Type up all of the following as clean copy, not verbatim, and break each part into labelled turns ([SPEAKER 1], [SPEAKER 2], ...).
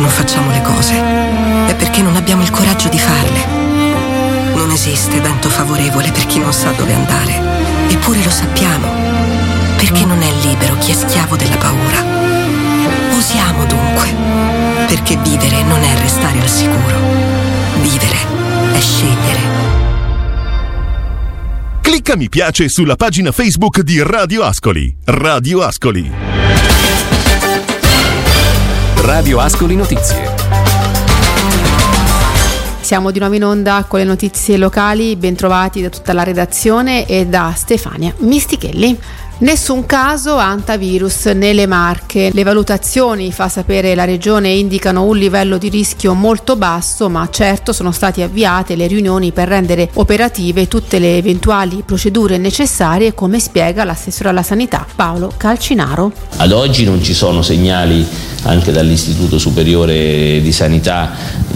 [SPEAKER 1] non facciamo le cose è perché non abbiamo il coraggio di farle. Non esiste vento favorevole per chi non sa dove andare, eppure lo sappiamo, perché non è libero chi è schiavo della paura. Osiamo dunque, perché vivere non è restare al sicuro. Vivere è scegliere.
[SPEAKER 2] Clicca mi piace sulla pagina Facebook di Radio Ascoli. Radio Ascoli.
[SPEAKER 3] Radio Ascoli Notizie.
[SPEAKER 4] Siamo di nuovo in onda con le notizie locali, bentrovati da tutta la redazione e da Stefania Mistichelli. Nessun caso antivirus nelle Marche. Le valutazioni, fa sapere la Regione, indicano un livello di rischio molto basso, ma certo sono state avviate le riunioni per rendere operative tutte le eventuali procedure necessarie, come spiega l'assessore alla sanità Paolo Calcinaro.
[SPEAKER 5] Ad oggi non ci sono segnali anche dall'Istituto Superiore di Sanità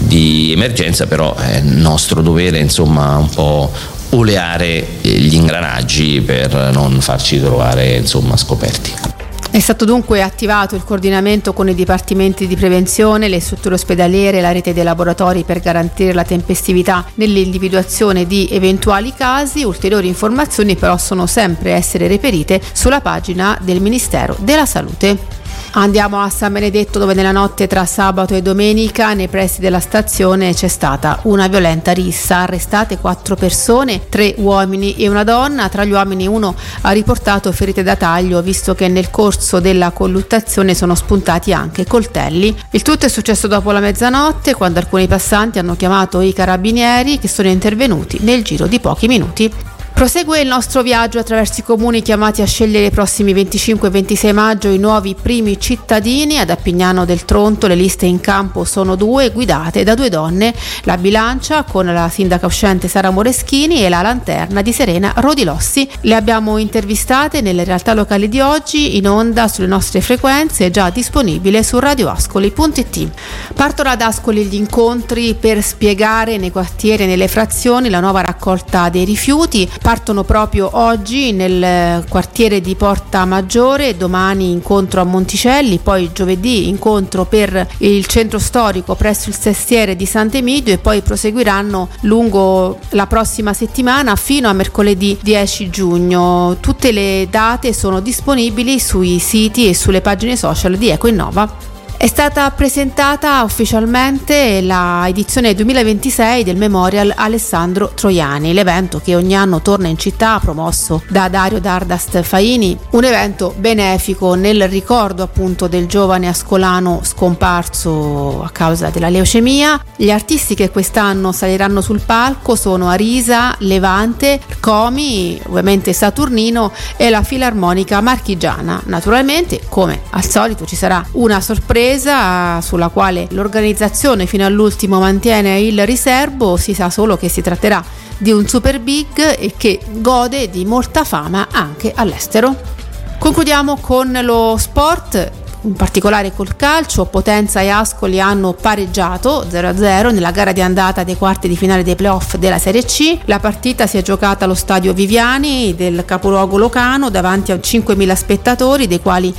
[SPEAKER 5] di emergenza, però è nostro dovere un po' oleare gli ingranaggi per non farci trovare scoperti.
[SPEAKER 4] È stato dunque attivato il coordinamento con i dipartimenti di prevenzione, le strutture ospedaliere e la rete dei laboratori per garantire la tempestività nell'individuazione di eventuali casi. Ulteriori informazioni però possono sempre essere reperite sulla pagina del Ministero della Salute. Andiamo a San Benedetto, dove nella notte tra sabato e domenica nei pressi della stazione c'è stata una violenta rissa. Arrestate 4 persone, 3 uomini e una donna. Tra gli uomini uno ha riportato ferite da taglio, visto che nel corso della colluttazione sono spuntati anche coltelli. Il tutto è successo dopo la mezzanotte, quando alcuni passanti hanno chiamato i carabinieri, che sono intervenuti nel giro di pochi minuti. Prosegue il nostro viaggio attraverso i comuni chiamati a scegliere i prossimi 25 e 26 maggio i nuovi primi cittadini. Ad Appignano del Tronto le liste in campo sono 2, guidate da 2 donne: la Bilancia con la sindaca uscente Sara Moreschini e la Lanterna di Serena Rodilossi. Le abbiamo intervistate nelle realtà locali di oggi, in onda sulle nostre frequenze, già disponibile su radioascoli.it. Partono ad Ascoli gli incontri per spiegare nei quartieri e nelle frazioni la nuova raccolta dei rifiuti. Partono proprio oggi nel quartiere di Porta Maggiore, domani incontro a Monticelli, poi giovedì incontro per il centro storico presso il Sestiere di Sant'Emidio e poi proseguiranno lungo la prossima settimana fino a mercoledì 10 giugno. Tutte le date sono disponibili sui siti e sulle pagine social di Ecoinnova. È stata presentata ufficialmente la edizione 2026 del Memorial Alessandro Troiani, l'evento che ogni anno torna in città, promosso da Dario Dardast Faini, un evento benefico nel ricordo appunto del giovane ascolano scomparso a causa della leucemia. Gli artisti che quest'anno saliranno sul palco sono Arisa, Levante, Comi, ovviamente Saturnino e la Filarmonica Marchigiana. Naturalmente, come al solito, ci sarà una sorpresa sulla quale l'organizzazione fino all'ultimo mantiene il riservo. Si sa solo che si tratterà di un super big e che gode di molta fama anche all'estero. Concludiamo con lo sport, in particolare col calcio. Potenza e Ascoli hanno pareggiato 0-0 nella gara di andata dei quarti di finale dei playoff della Serie C. La partita si è giocata allo stadio Viviani del capoluogo lucano davanti a 5.000 spettatori, dei quali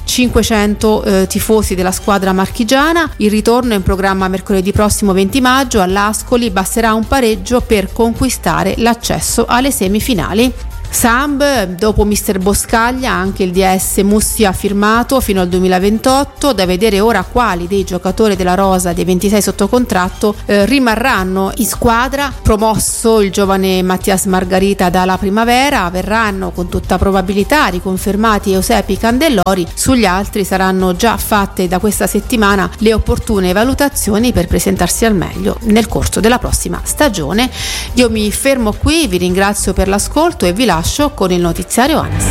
[SPEAKER 4] 500 tifosi della squadra marchigiana. Il ritorno è in programma mercoledì prossimo 20 maggio. All'Ascoli basterà un pareggio per conquistare l'accesso alle semifinali. Samb, dopo mister Boscaglia, anche il DS Mussi ha firmato fino al 2028, da vedere ora quali dei giocatori della rosa dei 26 sotto contratto rimarranno in squadra. Promosso il giovane Mattias Margarita dalla primavera, verranno con tutta probabilità riconfermati Eusepi Candellori. Sugli altri saranno già fatte da questa settimana le opportune valutazioni per presentarsi al meglio nel corso della prossima stagione. Io mi fermo qui, vi ringrazio per l'ascolto e vi lascio con il notiziario ANAS.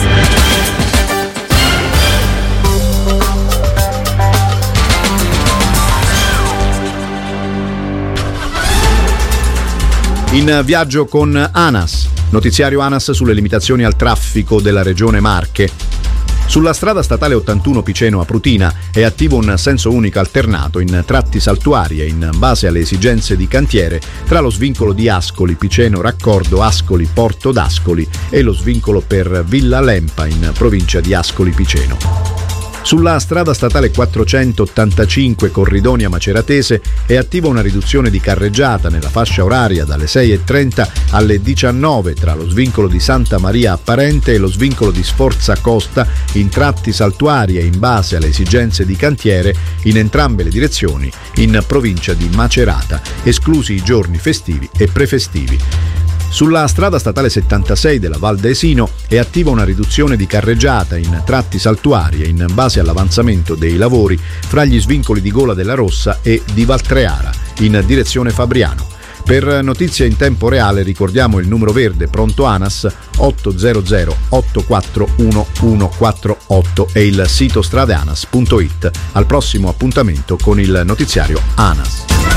[SPEAKER 6] In viaggio con ANAS, notiziario ANAS sulle limitazioni al traffico della regione Marche. Sulla strada statale 81 Piceno a Prutina è attivo un senso unico alternato in tratti saltuari e in base alle esigenze di cantiere tra lo svincolo di Ascoli, Piceno, Raccordo, Ascoli, Porto d'Ascoli e lo svincolo per Villa Lempa in provincia di Ascoli Piceno. Sulla strada statale 485 Corridonia Maceratese è attiva una riduzione di carreggiata nella fascia oraria dalle 6:30 alle 19 tra lo svincolo di Santa Maria Apparente e lo svincolo di Sforza Costa in tratti saltuari e in base alle esigenze di cantiere in entrambe le direzioni in provincia di Macerata, esclusi i giorni festivi e prefestivi. Sulla strada statale 76 della Val d'Esino è attiva una riduzione di carreggiata in tratti saltuari e in base all'avanzamento dei lavori fra gli svincoli di Gola della Rossa e di Valtreara in direzione Fabriano. Per notizie in tempo reale ricordiamo il numero verde pronto ANAS 800 841 148 e il sito stradeanas.it. Al prossimo appuntamento con il notiziario ANAS.